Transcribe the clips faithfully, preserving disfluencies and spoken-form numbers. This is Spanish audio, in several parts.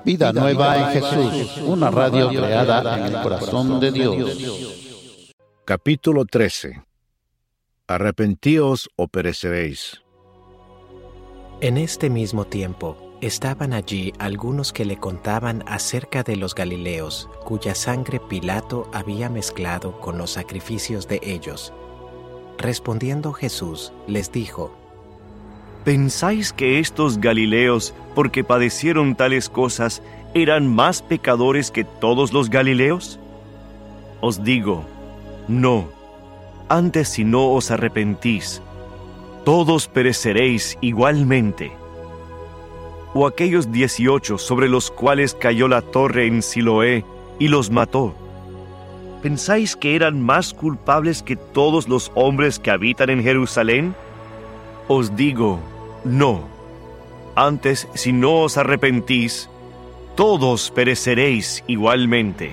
Vida Nueva en Jesús, una radio creada en el corazón de Dios. Capítulo trece. Arrepentíos o pereceréis. En este mismo tiempo estaban allí algunos que le contaban acerca de los Galileos, cuya sangre Pilato había mezclado con los sacrificios de ellos. Respondiendo Jesús, les dijo: ¿Pensáis que estos Galileos, porque padecieron tales cosas, eran más pecadores que todos los Galileos? Os digo, no. Antes, si no os arrepentís, todos pereceréis igualmente. O aquellos dieciocho sobre los cuales cayó la torre en Siloé y los mató, ¿pensáis que eran más culpables que todos los hombres que habitan en Jerusalén? Os digo, no. Antes, si no os arrepentís, todos pereceréis igualmente.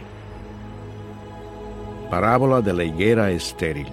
Parábola de la higuera estéril.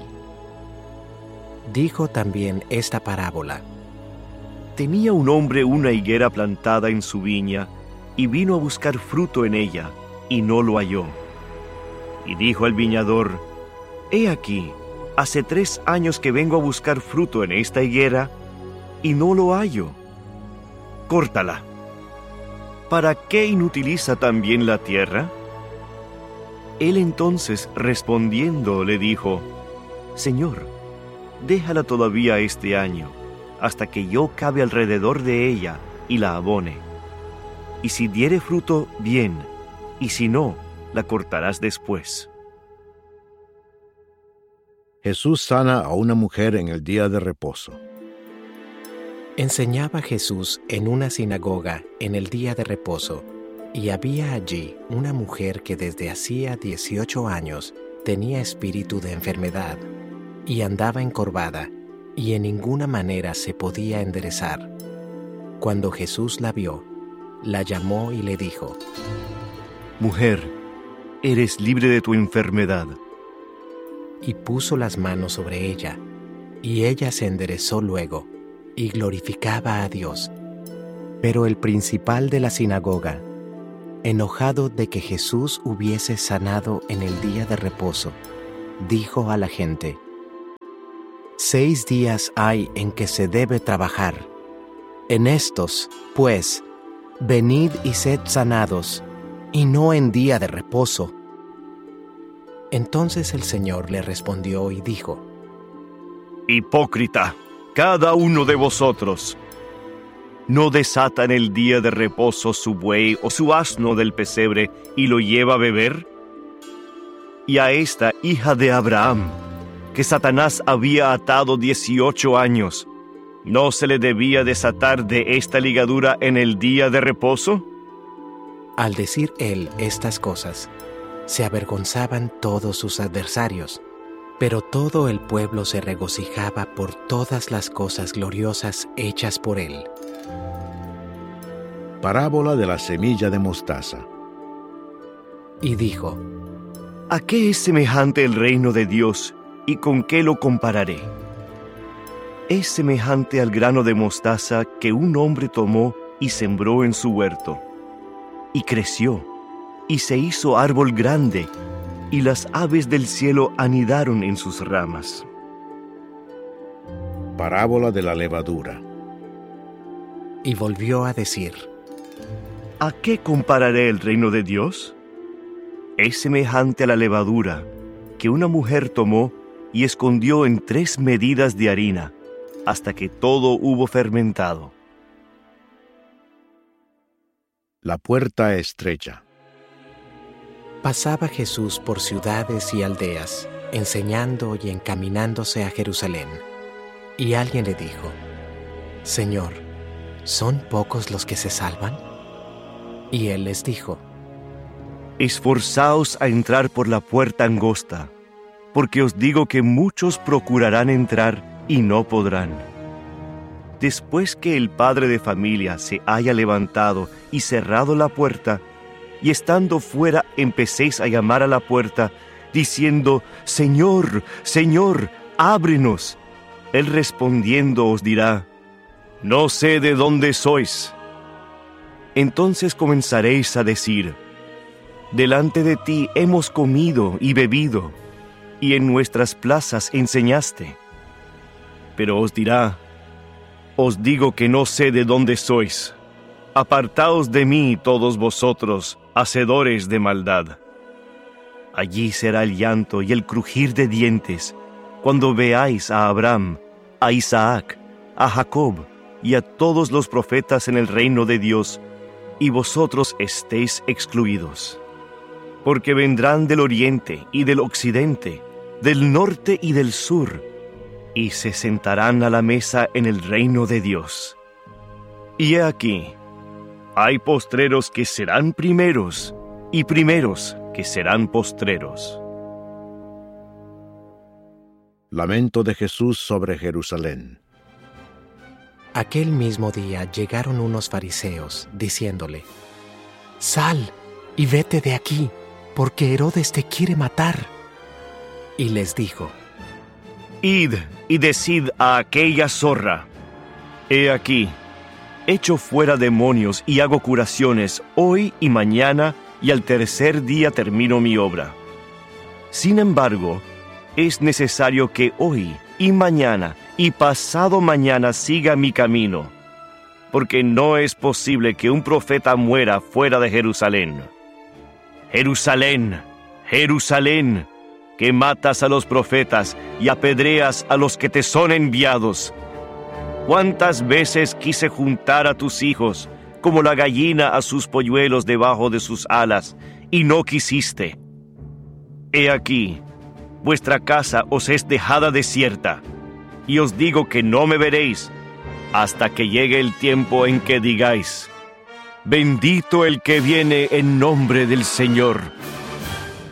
Dijo también esta parábola: Tenía un hombre una higuera plantada en su viña, y vino a buscar fruto en ella, y no lo halló. Y dijo al viñador: He aquí, hace tres años que vengo a buscar fruto en esta higuera, y no lo hallo. Córtala. ¿Para qué inutiliza también la tierra? Él entonces, respondiendo, le dijo: Señor, déjala todavía este año, hasta que yo cabe alrededor de ella y la abone. Y si diere fruto, bien, y si no, la cortarás después. Jesús sana a una mujer en el día de reposo. Enseñaba Jesús en una sinagoga en el día de reposo, y había allí una mujer que desde hacía dieciocho años tenía espíritu de enfermedad, y andaba encorvada, y en ninguna manera se podía enderezar. Cuando Jesús la vio, la llamó y le dijo: Mujer, eres libre de tu enfermedad. Y puso las manos sobre ella, y ella se enderezó luego, y glorificaba a Dios. Pero el principal de la sinagoga, enojado de que Jesús hubiese sanado en el día de reposo, dijo a la gente: Seis días hay en que se debe trabajar. En estos, pues, venid y sed sanados, y no en día de reposo. Entonces el Señor le respondió y dijo: Hipócrita, cada uno de vosotros, ¿no desata en el día de reposo su buey o su asno del pesebre y lo lleva a beber? Y a esta hija de Abraham, que Satanás había atado dieciocho años, ¿no se le debía desatar de esta ligadura en el día de reposo? Al decir él estas cosas, se avergonzaban todos sus adversarios, pero todo el pueblo se regocijaba por todas las cosas gloriosas hechas por él. Parábola de la semilla de mostaza. Y dijo: ¿A qué es semejante el reino de Dios, y con qué lo compararé? Es semejante al grano de mostaza que un hombre tomó y sembró en su huerto, y creció, y se hizo árbol grande, y las aves del cielo anidaron en sus ramas. Parábola de la levadura. Y volvió a decir: ¿A qué compararé el reino de Dios? Es semejante a la levadura que una mujer tomó y escondió en tres medidas de harina, hasta que todo hubo fermentado. La puerta estrecha. Pasaba Jesús por ciudades y aldeas, enseñando y encaminándose a Jerusalén. Y alguien le dijo: Señor, ¿son pocos los que se salvan? Y él les dijo: Esforzaos a entrar por la puerta angosta, porque os digo que muchos procurarán entrar y no podrán. Después que el padre de familia se haya levantado y cerrado la puerta, y estando fuera empecéis a llamar a la puerta, diciendo: Señor, Señor, ábrenos. Él respondiendo os dirá: No sé de dónde sois. entonces comenzaréis a decir: delante de ti hemos comido y bebido, y en nuestras plazas enseñaste. Pero os dirá: os digo que no sé de dónde sois. Apartaos de mí todos vosotros, hacedores de maldad. Allí será el llanto y el crujir de dientes, cuando veáis a Abraham, a Isaac, a Jacob y a todos los profetas en el reino de Dios, y vosotros estéis excluidos. Porque vendrán del oriente y del occidente, del norte y del sur, y se sentarán a la mesa en el reino de Dios. Y he aquí, hay postreros que serán primeros, y primeros que serán postreros. Lamento de Jesús sobre Jerusalén. Aquel mismo día llegaron unos fariseos, diciéndole: Sal y vete de aquí, porque Herodes te quiere matar. Y les dijo: Id y decid a aquella zorra: he aquí, echo fuera demonios y hago curaciones hoy y mañana, y al tercer día termino mi obra. Sin embargo, es necesario que hoy y mañana y pasado mañana siga mi camino, porque no es posible que un profeta muera fuera de Jerusalén. Jerusalén, Jerusalén, que matas a los profetas y apedreas a los que te son enviados. ¿Cuántas veces quise juntar a tus hijos, como la gallina a sus polluelos debajo de sus alas, y no quisiste? He aquí, vuestra casa os es dejada desierta, y os digo que no me veréis, hasta que llegue el tiempo en que digáis: bendito el que viene en nombre del Señor.